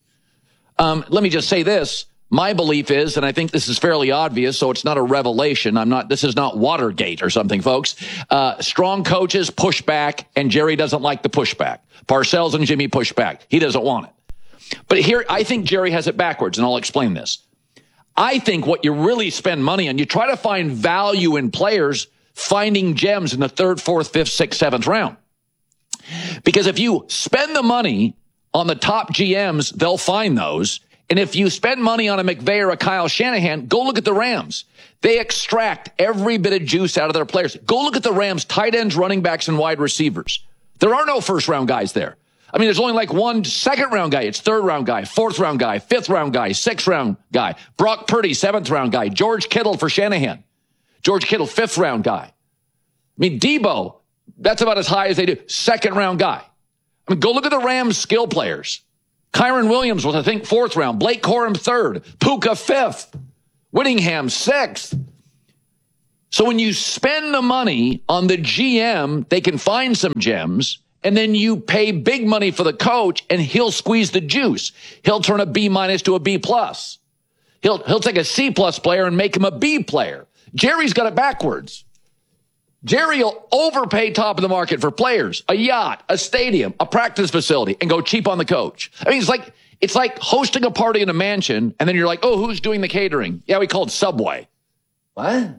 Speaker 27: Let me just say this. My belief is, and I think this is fairly obvious, so it's not a revelation. This is not Watergate or something, folks. Strong coaches push back, and Jerry doesn't like the pushback. Parcells and Jimmy push back. He doesn't want it. But here, I think Jerry has it backwards, and I'll explain this. I think what you really spend money on, you try to find value in players, finding gems in the 3rd, 4th, 5th, 6th, 7th round. Because if you spend the money on the top GMs, they'll find those. And if you spend money on a McVay or a Kyle Shanahan, go look at the Rams. They extract every bit of juice out of their players. Go look at the Rams' tight ends, running backs, and wide receivers. There are no first-round guys there. I mean, there's only like one second-round guy. It's third-round guy, fourth-round guy, fifth-round guy, sixth-round guy. Brock Purdy, seventh-round guy. George Kittle for Shanahan. George Kittle, fifth-round guy. I mean, Debo, that's about as high as they do. Second-round guy. I mean, go look at the Rams' skill players. Kyron Williams was, I think, fourth round. Blake Corum, third. Puka, fifth. Whittingham, sixth. So when you spend the money on the GM, they can find some gems, and then you pay big money for the coach, and he'll squeeze the juice. He'll turn a B- to a B+. He'll take a C+ player and make him a B player. Jerry's got it backwards. Jerry will overpay top of the market for players, a yacht, a stadium, a practice facility, and go cheap on the coach. I mean, it's like hosting a party in a mansion, and then you're like, oh, who's doing the catering? Yeah, we called Subway. What?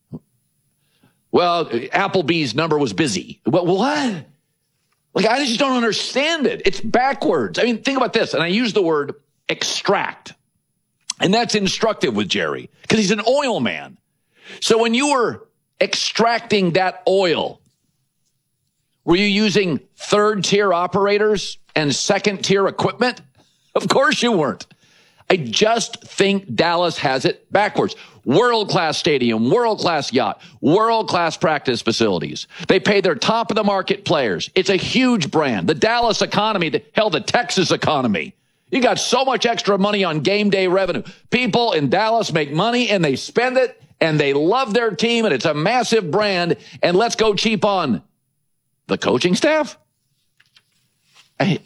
Speaker 27: Well, Applebee's number was busy. What? Like, I just don't understand it. It's backwards. I mean, think about this, and I use the word extract, and that's instructive with Jerry, because he's an oil man. So when you were extracting that oil, were you using third-tier operators and second-tier equipment? Of course you weren't. I just think Dallas has it backwards. World-class stadium, world-class yacht, world-class practice facilities. They pay their top-of-the-market players. It's a huge brand. The Dallas economy, the Texas economy. You got so much extra money on game day revenue. People in Dallas make money, and they spend it, and they love their team, and it's a massive brand, and let's go cheap on the coaching staff? And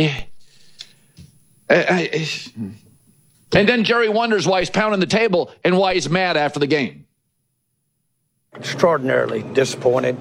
Speaker 27: then Jerry wonders why he's pounding the table and why he's mad after the game.
Speaker 3: Extraordinarily disappointed.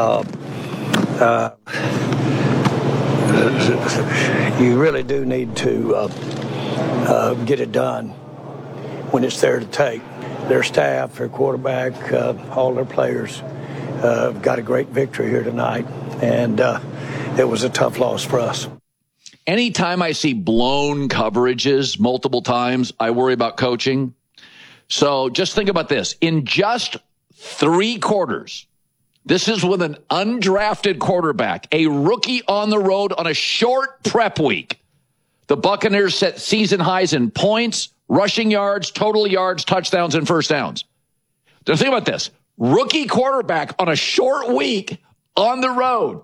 Speaker 3: You really do need to get it done when it's there to take. Their staff, their quarterback, all their players got a great victory here tonight, and it was a tough loss for us.
Speaker 27: Anytime I see blown coverages multiple times, I worry about coaching. So just think about this. In just 3 quarters, this is with an undrafted quarterback, a rookie on the road on a short prep week. The Buccaneers set season highs in points, rushing yards, total yards, touchdowns, and first downs. Now think about this. Rookie quarterback on a short week on the road.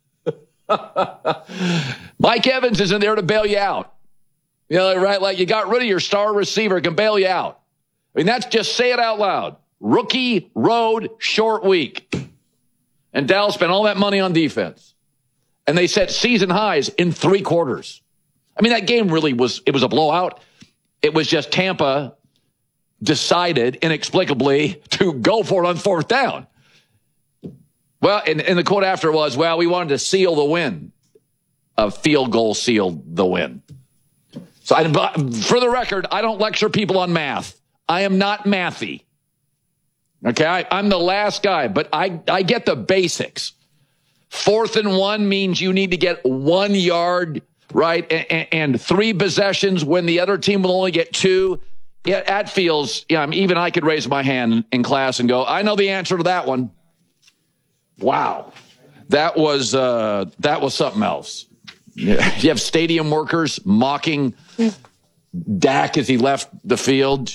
Speaker 27: Mike Evans isn't there to bail you out. You know, right? Like you got rid of your star receiver, can bail you out. I mean, that's just say it out loud. Rookie road short week. And Dallas spent all that money on defense. And they set season highs in 3 quarters. I mean, that game really was a blowout. It was just Tampa decided inexplicably to go for it on 4th down. Well, and the quote after was, well, we wanted to seal the win. A field goal sealed the win. So for the record, I don't lecture people on math. I am not mathy. Okay, I'm the last guy, but I get the basics. 4th and 1 means you need to get 1 yard, right? And 3 possessions when the other team will only get 2. Yeah, that feels, even I could raise my hand in class and go, I know the answer to that one. Wow. That was something else. You have stadium workers mocking Dak as he left the field.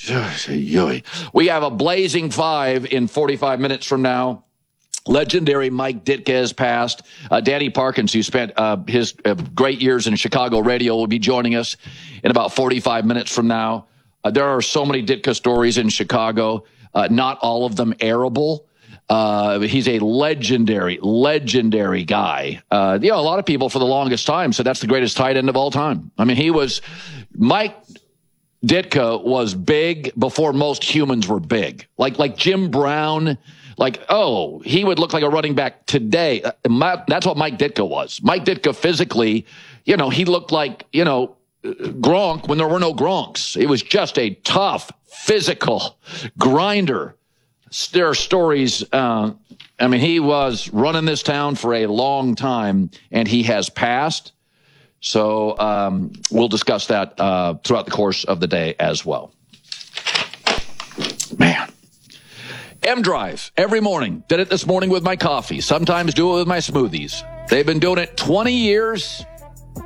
Speaker 27: We have a blazing 5 in 45 minutes from now. Legendary Mike Ditka has passed. Danny Parkins, who spent his great years in Chicago radio, will be joining us in about 45 minutes from now. There are so many Ditka stories in Chicago, not all of them airable. He's a legendary guy. A lot of people for the longest time said that's the greatest tight end of all time. I mean, Mike Ditka was big before most humans were big. Like Jim Brown, he would look like a running back today. That's what Mike Ditka was. Mike Ditka physically, he looked like, Gronk when there were no Gronks. It was just a tough, physical grinder. There are stories. He was running this town for a long time, and he has passed. So we'll discuss that throughout the course of the day as well. Man. M-Drive, every morning. Did it this morning with my coffee. Sometimes do it with my smoothies. They've been doing it 20 years.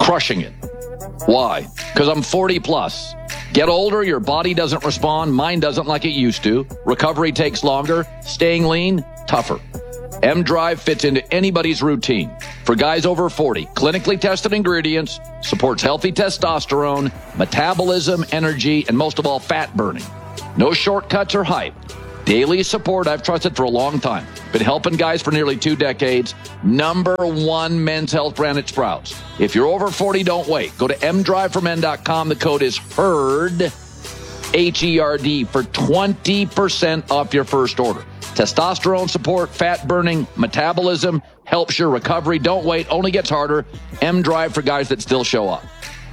Speaker 27: Crushing it. Why? Because I'm 40 plus. Get older, your body doesn't respond, mine doesn't like it used to. Recovery takes longer, staying lean, tougher. M-Drive fits into anybody's routine. For guys over 40, clinically tested ingredients, supports healthy testosterone, metabolism, energy, and most of all, fat burning. No shortcuts or hype. Daily support I've trusted for a long time. Been helping guys for nearly 2 decades. #1 men's health brand at Sprouts. If you're over 40, don't wait. Go to mdriveformen.com. The code is HERD, H-E-R-D, for 20% off your first order. Testosterone support, fat burning, metabolism, helps your recovery. Don't wait. Only gets harder. M-Drive for guys that still show up.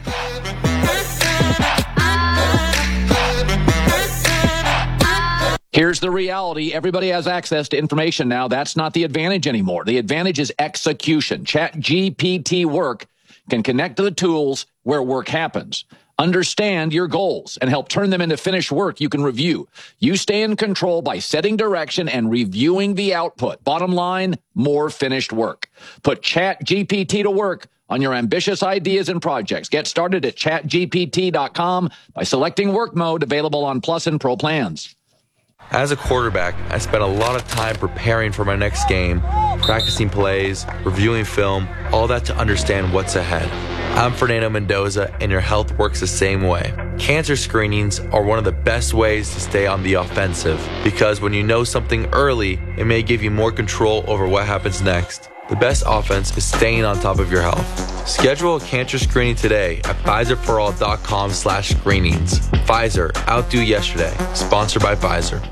Speaker 27: Here's the reality. Everybody has access to information now. That's not the advantage anymore. The advantage is execution. ChatGPT Work can connect to the tools where work happens. Understand your goals and help turn them into finished work you can review. You stay in control by setting direction and reviewing the output. Bottom line, more finished work. Put ChatGPT to work on your ambitious ideas and projects. Get started at chatgpt.com by selecting work mode, available on Plus and Pro plans.
Speaker 7: As a quarterback, I spent a lot of time preparing for my next game, practicing plays, reviewing film, all that to understand what's ahead. I'm Fernando Mendoza, and your health works the same way. Cancer screenings are one of the best ways to stay on the offensive, because when you know something early, it may give you more control over what happens next. The best offense is staying on top of your health. Schedule a cancer screening today at PfizerForAll.com/screenings. Pfizer, outdo yesterday. Sponsored by Pfizer.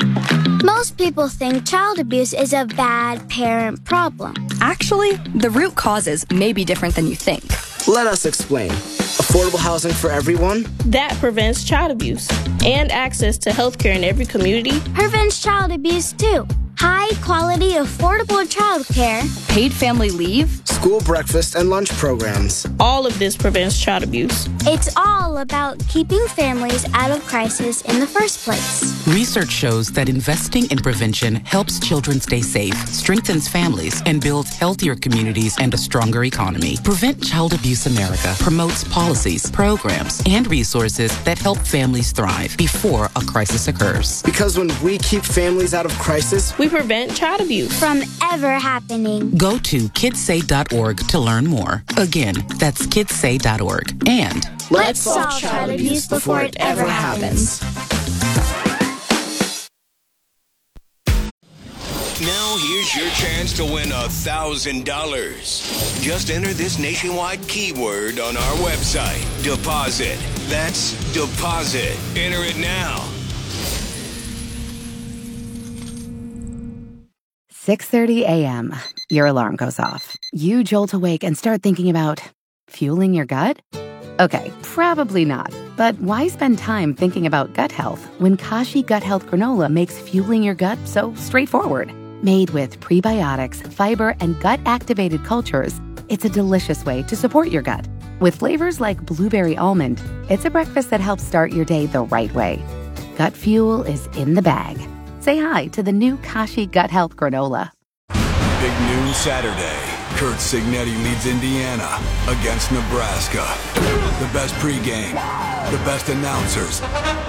Speaker 37: Most people think child abuse is a bad parent problem.
Speaker 8: Actually, the root causes may be different than you think.
Speaker 9: Let us explain. Affordable housing for everyone?
Speaker 10: That prevents child abuse. And access to healthcare in every community?
Speaker 37: Prevents child abuse too. High quality, affordable childcare.
Speaker 8: Paid family leave.
Speaker 9: School breakfast and lunch programs.
Speaker 10: All of this prevents child abuse.
Speaker 37: It's all about keeping families out of crisis in the first place.
Speaker 11: Research shows that investing in prevention helps children stay safe, strengthens families, and builds healthier communities and a stronger economy. Prevent Child Abuse America promotes policies, programs, and resources that help families thrive before a crisis occurs.
Speaker 9: Because when we keep families out of crisis,
Speaker 10: we prevent child abuse
Speaker 37: from ever happening.
Speaker 11: Go to kidssay.org to learn more. Again, that's kidssay.org. And
Speaker 37: let's solve child abuse before it ever happens.
Speaker 28: Now here's your chance to win $1,000. Just enter this nationwide keyword on our website. Deposit. That's deposit. Enter it now.
Speaker 12: 6:30 a.m. Your alarm goes off. You jolt awake and start thinking about fueling your gut? Okay, probably not. But why spend time thinking about gut health when Kashi Gut Health Granola makes fueling your gut so straightforward? Made with prebiotics, fiber, and gut-activated cultures, it's a delicious way to support your gut. With flavors like blueberry almond, it's a breakfast that helps start your day the right way. Gut fuel is in the bag. Say hi to the new Kashi Gut Health Granola.
Speaker 13: Big noon Saturday. Kurt Signetti leads Indiana against Nebraska. The best pregame, the best announcers.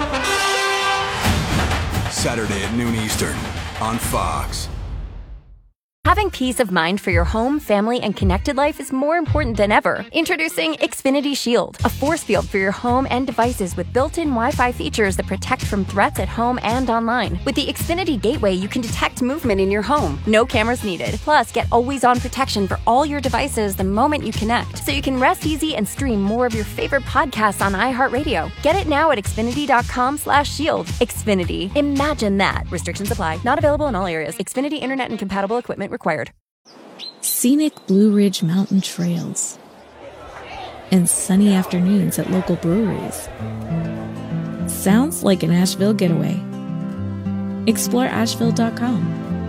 Speaker 13: Saturday at noon Eastern on Fox.
Speaker 16: Having peace of mind for your home, family, and connected life is more important than ever. Introducing Xfinity Shield, a force field for your home and devices with built-in Wi-Fi features that protect from threats at home and online. With the Xfinity Gateway, you can detect movement in your home. No cameras needed. Plus, get always-on protection for all your devices the moment you connect, so you can rest easy and stream more of your favorite podcasts on iHeartRadio. Get it now at Xfinity.com/shield. Xfinity. Imagine that. Restrictions apply. Not available in all areas. Xfinity Internet and compatible equipment required.
Speaker 17: Scenic Blue Ridge Mountain trails and sunny afternoons at local breweries. Sounds like an Asheville getaway. Explore Asheville.com.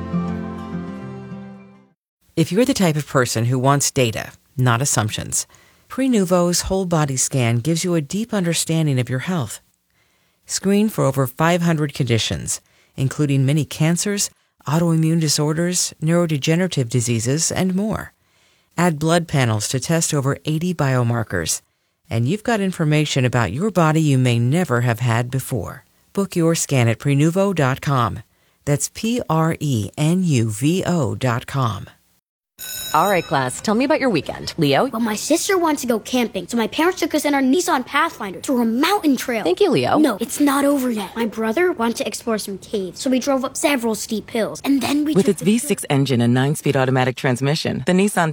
Speaker 18: If you're the type of person who wants data, not assumptions, Prenuvo's whole body scan gives you a deep understanding of your health. Screen for over 500 conditions, including many cancers, autoimmune disorders, neurodegenerative diseases, and more. Add blood panels to test over 80 biomarkers. And you've got information about your body you may never have had before. Book your scan at Prenuvo.com. That's Prenuvo.com.
Speaker 16: All right, class, tell me about your weekend. Leo?
Speaker 37: Well, my sister wants to go camping, so my parents took us in our Nissan Pathfinder through a mountain trail.
Speaker 16: Thank you, Leo.
Speaker 37: No, it's not over yet. My brother wanted to explore some caves, so we drove up several steep hills, and then we
Speaker 2: With its V6 engine and 9-speed automatic transmission, the Nissan